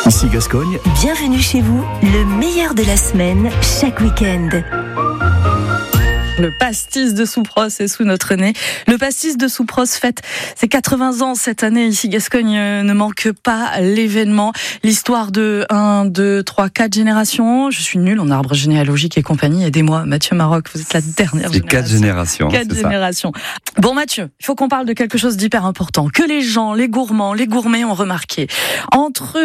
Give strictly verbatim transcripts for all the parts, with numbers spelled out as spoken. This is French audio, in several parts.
Ici Gascogne. Bienvenue chez vous, le meilleur de la semaine, chaque week-end. Le pastis de Soupros est sous notre nez. Le pastis de Soupros fête ses quatre-vingts ans cette année. Ici, Gascogne ne manque pas l'événement. L'histoire de un, deux, trois, quatre générations. Je suis nulle en arbre généalogique et compagnie. Aidez-moi, Mathieu Maroc, vous êtes la dernière c'est génération. quatre générations. Quatre c'est générations. Ça. Bon, Mathieu, il faut qu'on parle de quelque chose d'hyper important. Que les gens, les gourmands, les gourmets ont remarqué. Entre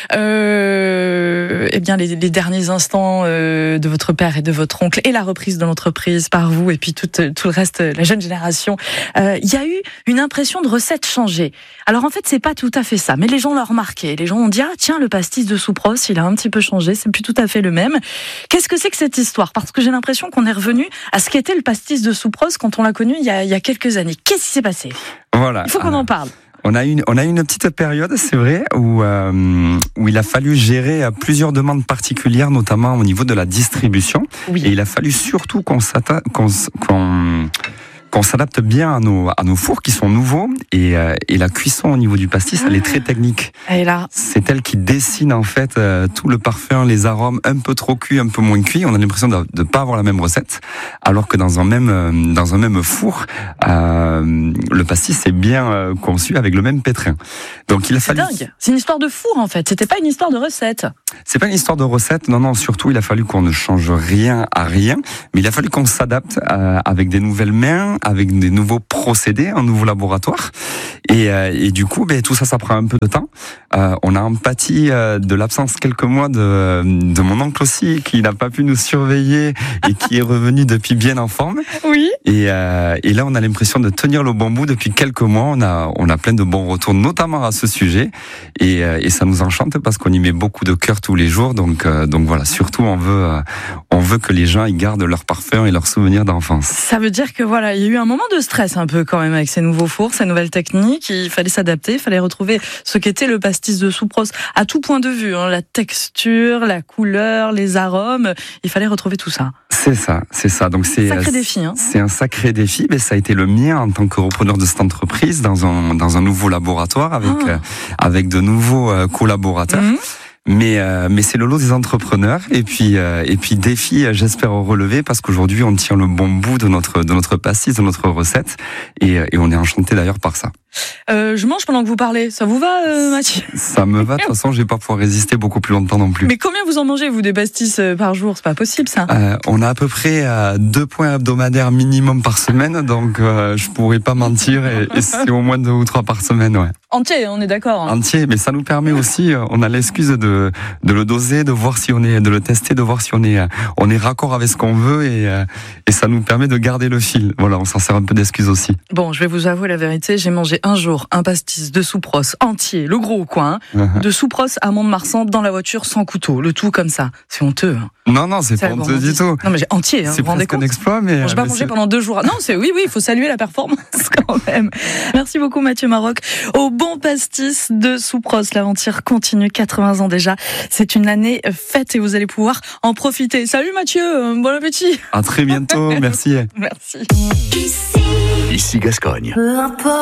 euh, eh bien, les, les derniers instants euh, de votre père et de votre oncle et la reprise de l'entreprise par vous et puis tout, tout le reste, la jeune génération, il euh, y a eu une impression de recette changée. Alors en fait, c'est pas tout à fait ça, mais les gens l'ont remarqué. Les gens ont dit, ah tiens, le pastis de Soupros, il a un petit peu changé, c'est plus tout à fait le même. Qu'est-ce que c'est que cette histoire ? Parce que j'ai l'impression qu'on est revenu à ce qu'était le pastis de Soupros quand on l'a connu il y a, il y a quelques années. Qu'est-ce qui s'est passé ? Voilà. Il faut qu'on Alors, en parle. On a une, on a une petite période, c'est vrai, où, euh, où il a fallu gérer plusieurs demandes particulières, notamment au niveau de la distribution. Oui. Et il a fallu surtout qu'on s'atta- qu'on, qu'on, qu'on s'adapte bien à nos, à nos fours qui sont nouveaux. Et, euh, et la cuisson au niveau du pastis, elle est très technique. Et là, C'est elle qui dessine en fait euh, tout le parfum, les arômes, un peu trop cuits, un peu moins cuits. On a l'impression de ne pas avoir la même recette, alors que dans un même euh, dans un même four, euh, le pastis est bien euh, conçu avec le même pétrin. Donc il a c'est fallu. dingue. C'est une histoire de four en fait. C'était pas une histoire de recette. C'est pas une histoire de recette, non non. Surtout, il a fallu qu'on ne change rien à rien, mais il a fallu qu'on s'adapte euh, avec des nouvelles mains, avec des nouveaux procédés, un nouveau laboratoire. Et, euh, et du coup, ben, tout ça, ça prend un peu de temps. Euh, on a empathie euh, de l'absence quelques mois de, de mon oncle aussi, qui n'a pas pu nous surveiller et qui est revenu depuis bien en forme. Oui. Et, euh, et là, on a l'impression de tenir le bon bout depuis quelques mois. On a, on a plein de bons retours, notamment à ce sujet. Et, euh, et ça nous enchante parce qu'on y met beaucoup de cœur tous les jours. Donc, euh, donc voilà, surtout, on veut, euh, on veut que les gens y gardent leur parfum et leurs souvenirs d'enfance. Ça veut dire que voilà, il y a eu un moment de stress un peu quand même avec ces nouveaux fours, ces nouvelles techniques. Il fallait s'adapter, il fallait retrouver ce qu'était le pastis de Soupros à tout point de vue, hein, la texture, la couleur, les arômes. Il fallait retrouver tout ça. C'est ça, c'est ça. Donc c'est Sacré défi, hein. C'est un sacré défi, mais ça a été le mien en tant que repreneur de cette entreprise dans un dans un nouveau laboratoire avec Ah. euh, avec de nouveaux euh, collaborateurs. Mmh. Mais euh, mais c'est le lot des entrepreneurs et puis euh, et puis défi, euh, j'espère relever parce qu'aujourd'hui on tient le bon bout de notre de notre pastis, de notre recette et et on est enchanté d'ailleurs par ça. Euh, je mange pendant que vous parlez. Ça vous va, euh, Mathieu ? Ça me va. De toute façon, je vais pas pouvoir résister beaucoup plus longtemps non plus. Mais combien vous en mangez, vous, des pastis euh, par jour ? C'est pas possible, ça. Euh, on a à peu près euh, deux points hebdomadaires minimum par semaine, donc euh, je pourrais pas mentir et, et c'est au moins deux ou trois par semaine, ouais. Entier, on est d'accord. Hein. Entier, mais ça nous permet aussi, euh, on a l'excuse de de le doser, de voir si on est, de le tester, de voir si on est euh, on est raccord avec ce qu'on veut et euh, et ça nous permet de garder le fil. Voilà, on s'en sert un peu d'excuse aussi. Bon, je vais vous avouer la vérité. J'ai mangé un jour un pastis de Soupros entier, le gros coin, Uh-huh. de Soupros à Mont-de-Marsan dans la voiture sans couteau, le tout comme ça. C'est honteux. Hein. Non, non, c'est C'est pas la honteux du gourmandise. tout. Non, mais j'ai entier. Hein, C'est vous vous rendez presque un compte ? exploit, mais. Bon, j'ai pas mais mangé c'est- pendant deux jours. Non, c'est oui, oui, il faut saluer la performance quand même. Merci beaucoup, Mathieu Maroc. Au bon pastis de Soupros, l'aventure continue, quatre-vingts ans déjà. C'est une année faite et vous allez pouvoir en profiter. Salut Mathieu, bon appétit. À très bientôt, merci. Merci. Ici Gascogne. Peu importe.